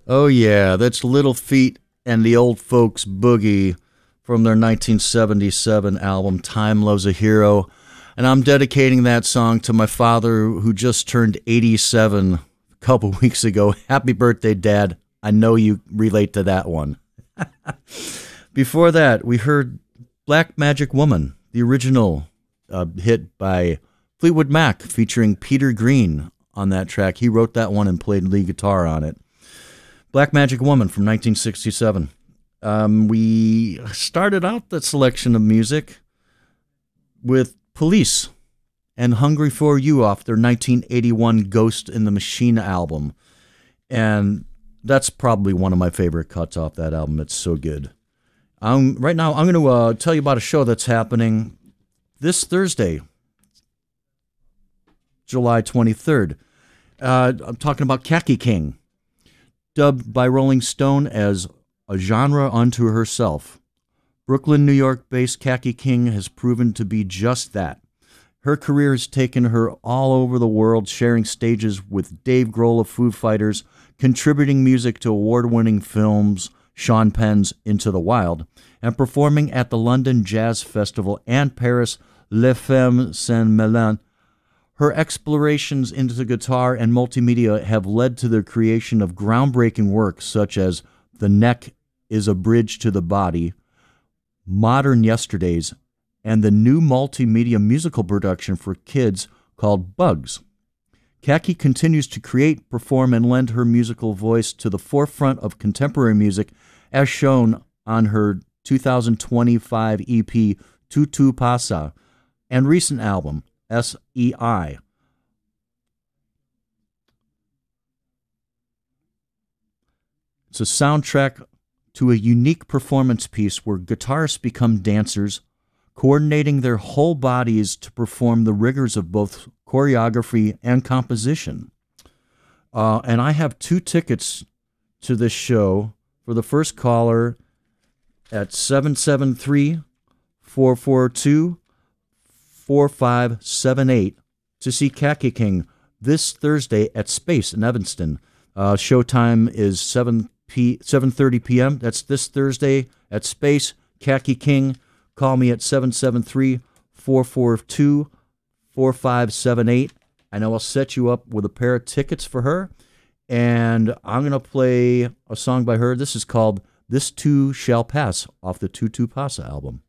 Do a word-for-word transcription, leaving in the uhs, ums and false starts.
Oh, yeah, that's Little Feat and the Old Folks Boogie from their nineteen seventy-seven album Time Loves a Hero. And I'm dedicating that song to my father who just turned eighty-seven a couple weeks ago. Happy birthday, Dad. I know you relate to that one. Before that, we heard Black Magic Woman, the original uh, hit by Fleetwood Mac featuring Peter Green on that track. He wrote that one and played lead guitar on it. Black Magic Woman from nineteen sixty-seven. Um, we started out that selection of music with Police and Hungry for You off their nineteen eighty-one Ghost in the Machine album. And that's probably one of my favorite cuts off that album. It's so good. Um, right now, I'm going to uh, tell you about a show that's happening this Thursday, July twenty-third. Uh, I'm talking about Khaki King. Dubbed by Rolling Stone as a genre unto herself, Brooklyn, New York-based Khaki King has proven to be just that. Her career has taken her all over the world, sharing stages with Dave Grohl of Foo Fighters, contributing music to award-winning films Sean Penn's Into the Wild, and performing at the London Jazz Festival and Paris Les Femmes Saint Mélan. Her explorations into the guitar and multimedia have led to the creation of groundbreaking works such as The Neck is a Bridge to the Body, Modern Yesterdays, and the new multimedia musical production for kids called Bugs. Khaki continues to create, perform, and lend her musical voice to the forefront of contemporary music, as shown on her two thousand twenty-five E P Tutu Pasa and recent album, S E I. It's a soundtrack to a unique performance piece where guitarists become dancers, coordinating their whole bodies to perform the rigors of both choreography and composition. Uh, and I have two tickets to this show for the first caller at seven seven three, four four two, four five seven eight to see Khaki King this Thursday at Space in Evanston. Uh, showtime is seven thirty p.m. That's this Thursday at Space. Khaki King. Call me at seven seven three, four four two, four five seven eight. I know I'll set you up with a pair of tickets for her. And I'm going to play a song by her. This is called This Too Shall Pass off the Tutu Pasa album.